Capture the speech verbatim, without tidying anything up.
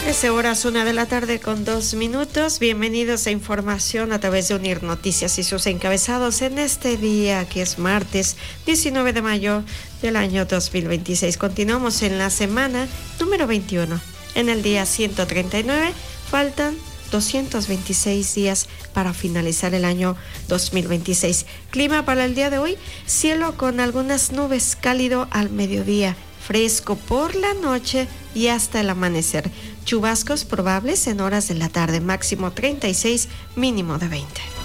trece horas, una de la tarde con dos minutos. Bienvenidos a Información a través de Unir Noticias y sus encabezados en este día que es martes diecinueve de mayo del año dos mil veintiséis. Continuamos en la semana número veintiuno. En el día ciento treinta y nueve faltan doscientos veintiséis días para finalizar el año dos mil veintiséis. Clima para el día de hoy: cielo con algunas nubes, cálido al mediodía, fresco por la noche y hasta el amanecer. Chubascos probables en horas de la tarde, máximo treinta y seis, mínimo de veinte.